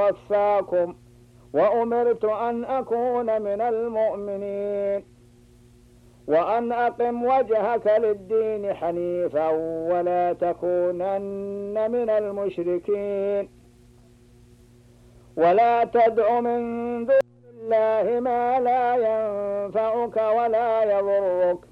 يتوفاكم وأمرت أن أكون من المؤمنين وأن أقم وجهك للدين حنيفا ولا تكونن من المشركين ولا تدع من دون الله ما لا ينفعك ولا يضرك